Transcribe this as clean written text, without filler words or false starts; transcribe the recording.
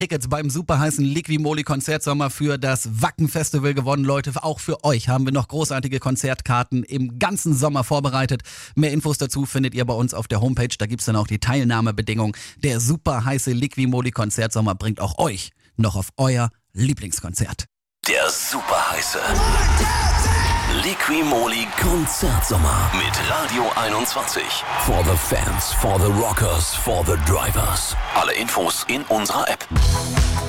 Tickets beim super heißen Liquimoli Konzertsommer für das Wacken Festival gewonnen, Leute. Auch für euch haben wir noch großartige Konzertkarten im ganzen Sommer vorbereitet. Mehr Infos dazu findet ihr bei uns auf der Homepage. Da gibt's dann auch die Teilnahmebedingungen. Der super heiße Liquimoli Konzertsommer bringt auch euch noch auf euer Lieblingskonzert. Der super heiße Liquimoli Konzertsommer mit Radio 21. For the fans, for the rockers, for the drivers. Alle Infos in unserer App.